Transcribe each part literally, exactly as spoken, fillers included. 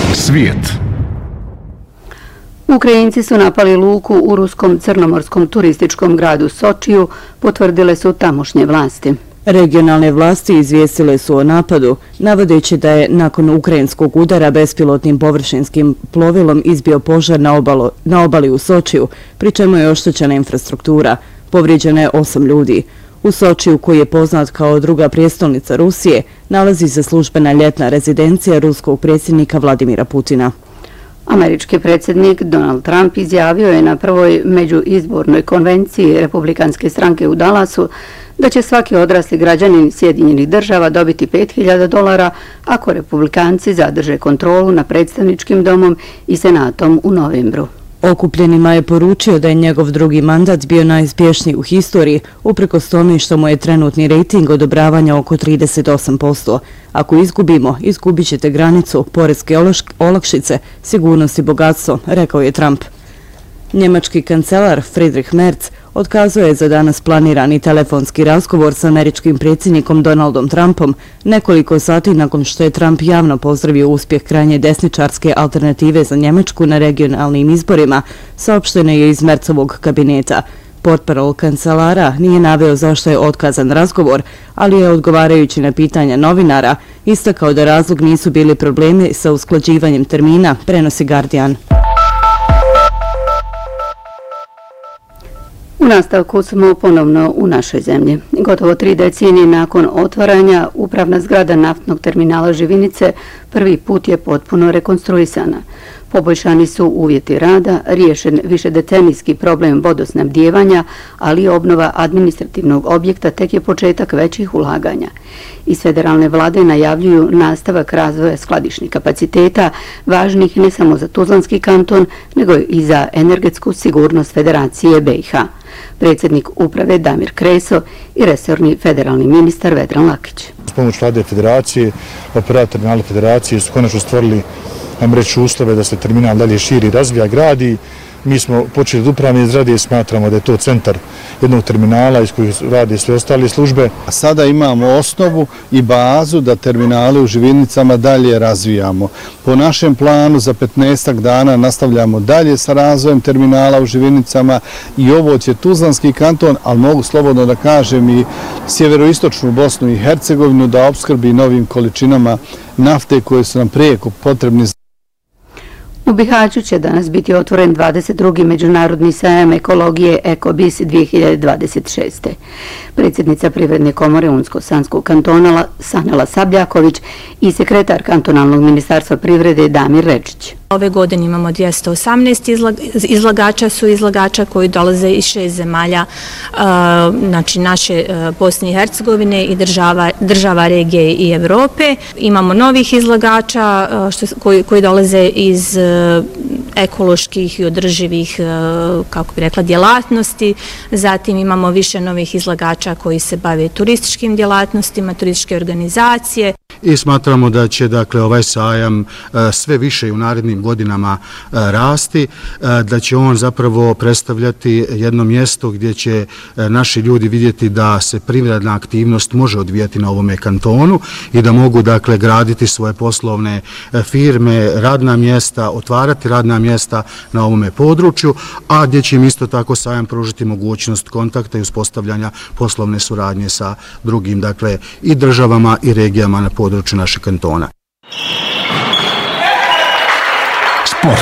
Svijet. Ukrajinci su napali luku u ruskom crnomorskom turističkom gradu Sočiju, potvrdile su tamošnje vlasti. Regionalne vlasti izvijestile su o napadu, navodeći da je nakon ukrajinskog udara bespilotnim površinskim plovilom izbio požar na, obalo, na obali u Sočiju, pri čemu je oštećena infrastruktura. Povrijeđeno je osam ljudi. U Sočiju, koji je poznat kao druga prijestolnica Rusije, nalazi se službena ljetna rezidencija ruskog predsjednika Vladimira Putina. Američki predsjednik Donald Trump izjavio je na prvoj međuizbornoj konvenciji Republikanske stranke u Dallasu da će svaki odrasli građanin Sjedinjenih država dobiti pet hiljada dolara ako Republikanci zadrže kontrolu nad predstavničkim domom i senatom u novembru. Okupljenima je poručio da je njegov drugi mandat bio najuspješniji u historiji, uprkos tome što mu je trenutni rejting odobravanja oko trideset osam posto. Ako izgubimo, izgubit ćete granicu, poreske olakšice, sigurnost i bogatstvo, rekao je Trump. Njemački kancelar Friedrich Merz otkazao je za danas planirani telefonski razgovor s američkim predsjednikom Donaldom Trumpom nekoliko sati nakon što je Trump javno pozdravio uspjeh krajnje desničarske alternative za Njemačku na regionalnim izborima, saopšteno je iz Merzovog kabineta. Portparol kancelara nije naveo zašto je otkazan razgovor, ali je odgovarajući na pitanja novinara istakao da razlog nisu bili problemi sa usklađivanjem termina, prenosi Guardian. U nastavku smo ponovno u našoj zemlji. Gotovo tri decenije nakon otvaranja, upravna zgrada naftnog terminala Živinice prvi put je potpuno rekonstruisana. Poboljšani su uvjeti rada, riješen višedecenijski problem vodosnabdijevanja, ali i obnova administrativnog objekta tek je početak većih ulaganja. Iz federalne vlade najavljuju nastavak razvoja skladišnih kapaciteta, važnih ne samo za Tuzlanski kanton, nego i za energetsku sigurnost Federacije B i H. Predsjednik uprave Damir Kreso i resorni federalni ministar Vedran Lakić. S pomoć vlade Federacije, operator terminala Federacije su konačno stvorili reći uslove da se terminal dalje širi, razvija, gradi. Mi smo počeli od upravne zgrade i smatramo da je to centar jednog terminala iz kojih rade sve ostale službe. A sada imamo osnovu i bazu da terminale u Živinicama dalje razvijamo. Po našem planu za petnaestak dana nastavljamo dalje sa razvojem terminala u Živinicama i ovo će Tuzlanski kanton, ali mogu slobodno da kažem i sjeveroistočnu Bosnu i Hercegovinu da opskrbi novim količinama nafte koje su nam prijeko potrebni. U Bihaću će danas biti otvoren dvadeset drugi međunarodni sajam ekologije EkoBis dvije hiljade dvadeset šeste. Predsjednica Privredne komore Unsko-Sanskog kantona Sanela Sabljaković i sekretar kantonalnog ministarstva privrede Damir Rečić. Ove godine imamo dvjesto osamnaest izlagača, su izlagača koji dolaze iz šest zemalja, znači naše Bosne i Hercegovine i država, država regije i Evrope. Imamo novih izlagača koji, koji dolaze iz ekoloških i održivih, kako bi rekla, djelatnosti. Zatim imamo više novih izlagača koji se bave turističkim djelatnostima, turističke organizacije. I smatramo da će dakle ovaj sajam sve više i u narednim godinama rasti, da će on zapravo predstavljati jedno mjesto gdje će naši ljudi vidjeti da se privredna aktivnost može odvijati na ovome kantonu i da mogu dakle graditi svoje poslovne firme, radna mjesta, otvarati radna mjesta na ovome području, a gdje će im isto tako sajam pružiti mogućnost kontakta i uspostavljanja poslovne suradnje sa drugim dakle i državama i regijama na području našeg kantona. Sport.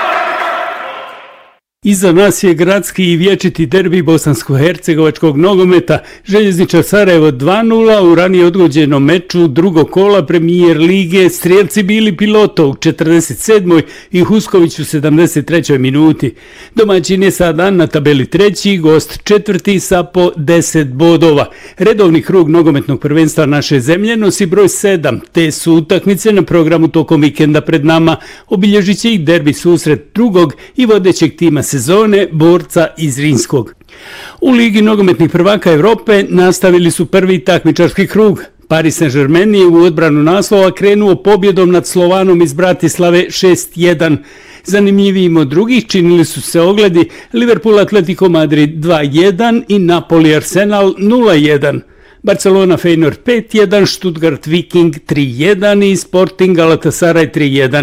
Iza nas je gradski i vječiti derbi bosansko-hercegovačkog nogometa. Željezničar Sarajevo dva nula u ranije odgođenom meču drugog kola premijer lige strijelci bili Piloto u četrdeset sedmoj i Husković u sedamdeset trećoj minuti. Domaćin je sada na tabeli treći, gost četvrti sa po deset bodova. Redovni krug nogometnog prvenstva naše zemlje nosi broj sedam, te su utakmice na programu tokom vikenda pred nama. Obilježit će ih derbi susret drugog i vodećeg tima sezone borca iz Rinskog. U Ligi nogometnih prvaka Evrope nastavili su prvi takmičarski krug. Paris Saint-Germain je u odbranu naslova krenuo pobjedom nad Slovanom iz Bratislave šest jedan. Zanimljivijim od drugih činili su se ogledi Liverpool Atletico Madrid dva jedan i Napoli Arsenal nula jedan. Barcelona Feyenoord pet jedan, Stuttgart Viking tri jedan i Sporting Galatasaray tri jedan.